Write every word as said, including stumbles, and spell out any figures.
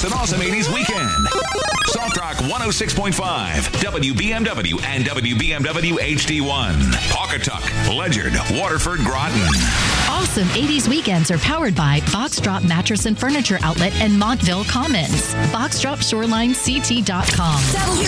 It's an awesome eighties weekend. Soft Rock one oh six point five, W B M W and W B M W H D one. Pawcatuck, Ledyard, Waterford, Groton. Awesome eighties weekends are powered by Foxdrop Mattress and Furniture Outlet and Montville Commons. Foxdrop Shoreline C T dot com.